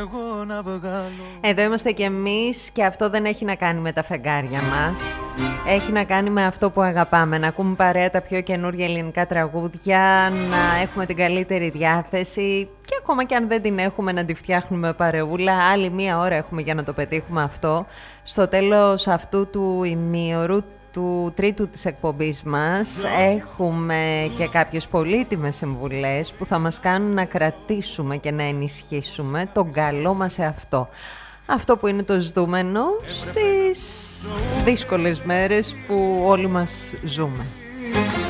εγώ να βγάλω. Εδώ είμαστε κι εμείς και αυτό δεν έχει να κάνει με τα φεγγάρια μας. Έχει να κάνει με αυτό που αγαπάμε. Να ακούμε παρέα τα πιο καινούργια ελληνικά τραγούδια, να έχουμε την καλύτερη διάθεση και ακόμα και αν δεν την έχουμε να τη φτιάχνουμε παρεούλα. Άλλη μία ώρα έχουμε για να το πετύχουμε αυτό. Στο τέλος αυτού του ημίωρου, του τρίτου της εκπομπής μας, έχουμε και κάποιες πολύτιμες συμβουλές που θα μας κάνουν να κρατήσουμε και να ενισχύσουμε τον καλό μας εαυτό. Αυτό που είναι το ζητούμενο στις δύσκολες μέρες που όλοι μας ζούμε.